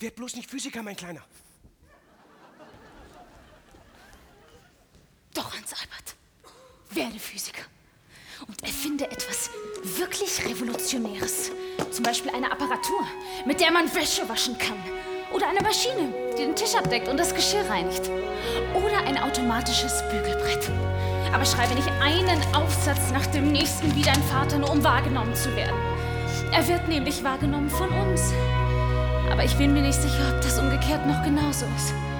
Werd bloß nicht Physiker, mein Kleiner. Doch, Hans Albert. Werde Physiker. Und erfinde etwas wirklich Revolutionäres. Zum Beispiel eine Apparatur, mit der man Wäsche waschen kann. Oder eine Maschine, die den Tisch abdeckt und das Geschirr reinigt. Oder ein automatisches Bügelbrett. Aber schreibe nicht einen Aufsatz nach dem nächsten wie dein Vater, nur um wahrgenommen zu werden. Er wird nämlich wahrgenommen von uns. Aber ich bin mir nicht sicher, ob das umgekehrt noch genauso ist.